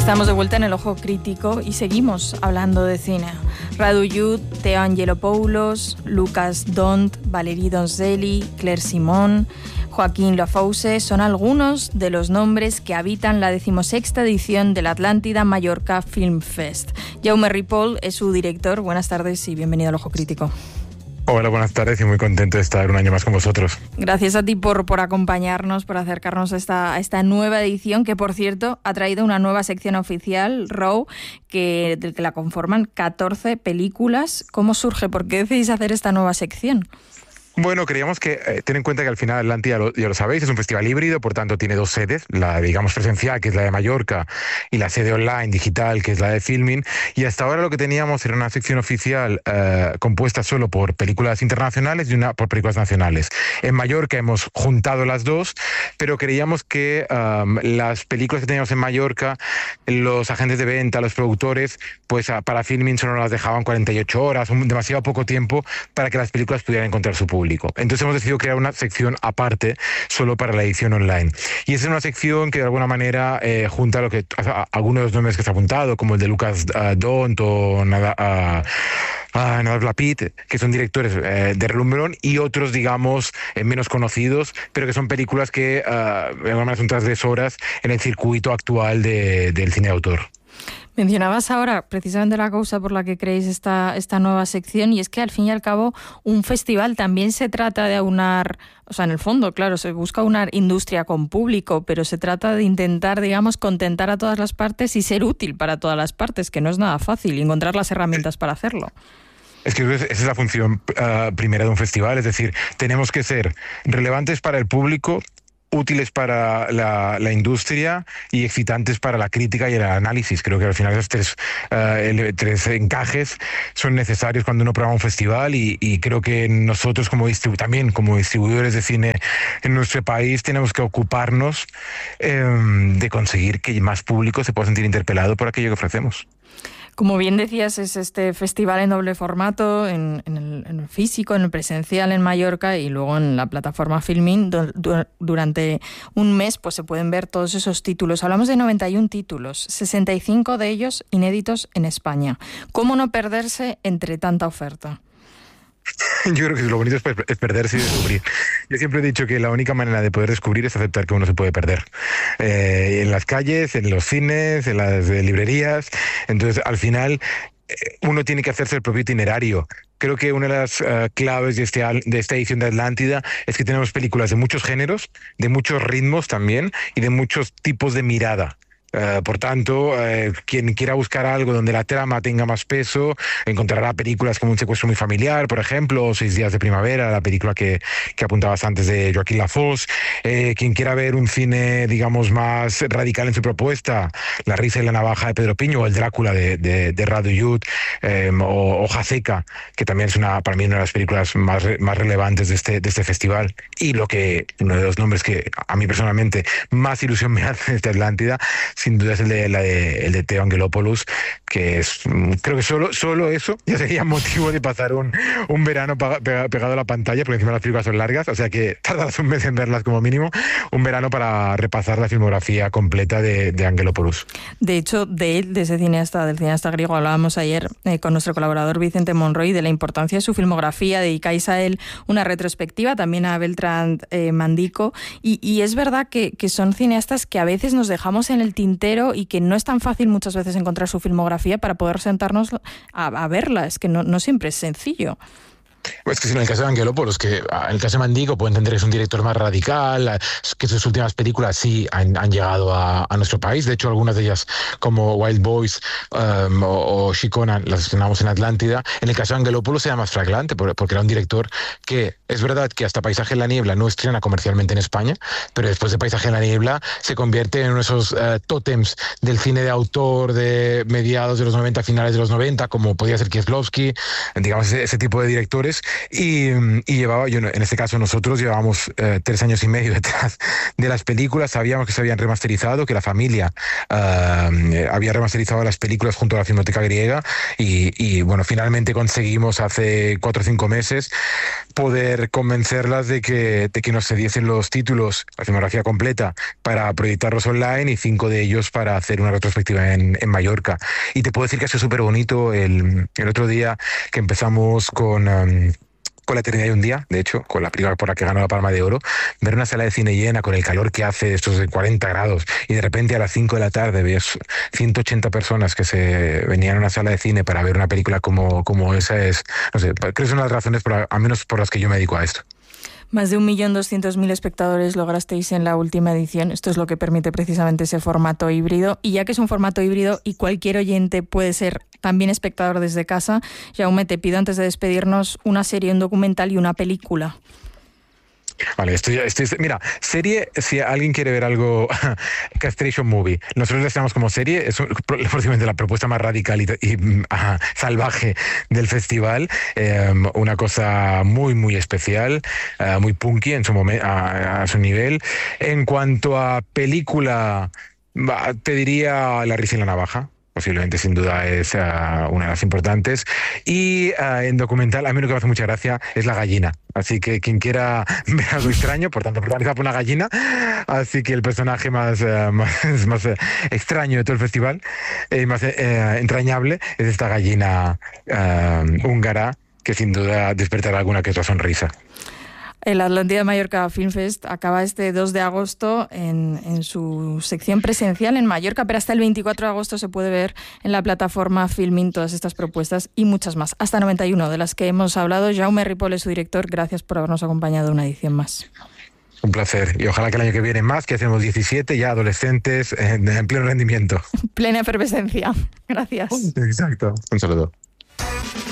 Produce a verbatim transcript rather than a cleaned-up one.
Estamos de vuelta en el Ojo Crítico y seguimos hablando de cine. Radu Jude, Teo Angelopoulos, Lucas Dont, Valerie Donzelli, Claire Simon, Joaquín Lafosse son algunos de los nombres que habitan la decimosexta edición del Atlántida Mallorca Film Fest. Jaume Ripoll es su director. Buenas tardes y bienvenido al Ojo Crítico. Hola, buenas tardes y muy contento de estar un año más con vosotros. Gracias a ti por, por acompañarnos, por acercarnos a esta, a esta nueva edición que, por cierto, ha traído una nueva sección oficial, Raw, que, que la conforman catorce películas. ¿Cómo surge? ¿Por qué decidís hacer esta nueva sección? Bueno, creíamos que, eh, ten en cuenta que al final Atlántida, ya lo, ya lo sabéis, es un festival híbrido, por tanto tiene dos sedes, la digamos presencial, que es la de Mallorca, y la sede online, digital, que es la de Filmin, y hasta ahora lo que teníamos era una sección oficial eh, compuesta solo por películas internacionales y una por películas nacionales. En Mallorca hemos juntado las dos, pero creíamos que um, las películas que teníamos en Mallorca, los agentes de venta, los productores, pues uh, para Filmin solo nos las dejaban cuarenta y ocho horas, un, demasiado poco tiempo para que las películas pudieran encontrar su público. Entonces hemos decidido crear una sección aparte solo para la edición online. Y esa es una sección que de alguna manera eh, junta lo que a, a, algunos de los nombres que se ha apuntado, como el de Lucas uh, Dont o Nada, uh, uh, Nadav Lapid, que son directores eh, de relumbrón, y otros, digamos, eh, menos conocidos, pero que son películas que uh, de alguna manera son transgresoras en el circuito actual de, del cine de autor. Mencionabas ahora precisamente la causa por la que creéis esta, esta nueva sección, y es que al fin y al cabo un festival también se trata de aunar, o sea, en el fondo, claro, se busca aunar industria con público, pero se trata de intentar, digamos, contentar a todas las partes y ser útil para todas las partes, que no es nada fácil, y encontrar las herramientas para hacerlo. Es que esa es la función uh, primera de un festival, es decir, tenemos que ser relevantes para el público, útiles para la, la industria y excitantes para la crítica y el análisis. Creo que al final esos tres, uh, tres encajes son necesarios cuando uno programa un festival, y, y creo que nosotros como distribu- también como distribuidores de cine en nuestro país tenemos que ocuparnos eh, de conseguir que más público se pueda sentir interpelado por aquello que ofrecemos. Como bien decías, es este festival en doble formato, en, en, el, en el físico, en el presencial en Mallorca y luego en la plataforma Filmin. Du- du- durante un mes pues se pueden ver todos esos títulos. Hablamos de noventa y uno títulos, sesenta y cinco de ellos inéditos en España. ¿Cómo no perderse entre tanta oferta? Yo creo que lo bonito es perderse y descubrir. Yo siempre he dicho que la única manera de poder descubrir es aceptar que uno se puede perder. Eh, en las calles, en los cines, en las eh, librerías. Entonces, al final, eh, uno tiene que hacerse el propio itinerario. Creo que una de las uh, claves de, este, de esta edición de Atlántida es que tenemos películas de muchos géneros, de muchos ritmos también, y de muchos tipos de mirada. Uh, por tanto, uh, quien quiera buscar algo donde la trama tenga más peso, encontrará películas como Un secuestro muy familiar, por ejemplo, o Seis días de primavera, la película que, que apuntabas antes de Joaquín Lafosse. Eh, quien quiera ver un cine, digamos, más radical en su propuesta, La risa y la navaja de Pedro Piño, o El Drácula de, de, de Radu Jude, eh, o Hoja seca, que también es una, para mí una de las películas más, más relevantes de este, de este festival. Y lo que, uno de los nombres que a mí personalmente más ilusión me hace de este Atlántida, sin duda es el de, la de, el de Teo Angelopoulos, que es, creo que solo, solo eso ya sería motivo de pasar un, un verano pega, pegado a la pantalla, porque encima las películas son largas, o sea que tardarás un mes en verlas como mínimo, un verano para repasar la filmografía completa de, de Angelopoulos. De hecho, de él, de ese cineasta, del cineasta griego, hablábamos ayer eh, con nuestro colaborador Vicente Monroy de la importancia de su filmografía. Dedicáis a él una retrospectiva, también a Beltrán eh, Mandico, y, y es verdad que, que son cineastas que a veces nos dejamos en el tintero y que no es tan fácil muchas veces encontrar su filmografía para poder sentarnos a, a verla. Es que no, no siempre es sencillo. Pues que si en el caso de Angelopoulos, que en el caso de Mandico puedo entender que es un director más radical, que sus últimas películas sí han, han llegado a, a nuestro país. De hecho, algunas de ellas, como Wild Boys um, o, o Shikona, las estrenamos en Atlántida. En el caso de Angelopoulos era más flagrante, porque era un director que, es verdad que hasta Paisaje en la niebla no estrena comercialmente en España, pero después de Paisaje en la niebla se convierte en uno de esos uh, tótems del cine de autor de mediados de los noventa, finales de los noventa, como podía ser Kieslowski, digamos, ese, ese tipo de directores espectadores y, y llevaba, yo, en este caso nosotros llevábamos eh, tres años y medio detrás de las películas, sabíamos que se habían remasterizado, que la familia eh, había remasterizado las películas junto a la Filmoteca Griega y, y bueno, finalmente conseguimos hace cuatro o cinco meses poder convencerlas de que, de que nos cediesen los títulos, la filmografía completa, para proyectarlos online y cinco de ellos para hacer una retrospectiva en, en Mallorca. Y te puedo decir que ha sido súper bonito el, el otro día que empezamos con... Um, con La eternidad de un día, de hecho, con la película por la que ganó la Palma de Oro, ver una sala de cine llena con el calor que hace, estos de cuarenta grados, y de repente a las cinco de la tarde ves ciento ochenta personas que se venían a una sala de cine para ver una película como, como esa, es, no sé, creo que es una de las razones, por, al menos por las que yo me dedico a esto. Más de un millón doscientos mil espectadores lograsteis en la última edición. Esto es lo que permite precisamente ese formato híbrido. Y ya que es un formato híbrido y cualquier oyente puede ser también espectador desde casa, Jaume, te pido antes de despedirnos una serie, un documental y una película. Vale, estoy, estoy, mira, serie, si alguien quiere ver algo, Castration Movie, nosotros la llamamos como serie, es posiblemente la propuesta más radical y, y ajá, salvaje del festival, eh, una cosa muy, muy especial, uh, muy punky en su momento, a, a su nivel. En cuanto a película, te diría La risa y la navaja. Posiblemente, sin duda, es uh, una de las importantes. Y uh, en documental, a mí lo que me hace mucha gracia es La gallina. Así que quien quiera ver algo extraño, por tanto, protagonizado por una gallina, así que el personaje más, uh, más, más uh, extraño de todo el festival, eh, más uh, entrañable, es esta gallina uh, húngara, que sin duda despertará alguna que otra sonrisa. El Atlántida Mallorca Film Fest acaba este dos de agosto en, en su sección presencial en Mallorca, pero hasta el veinticuatro de agosto se puede ver en la plataforma Filmin todas estas propuestas y muchas más, hasta noventa y uno de las que hemos hablado. Jaume Ripoll es su director, gracias por habernos acompañado en una edición más. Un placer, y ojalá que el año que viene más, que hacemos diecisiete ya adolescentes en, en pleno rendimiento. Plena efervescencia. Gracias. Exacto. Un saludo.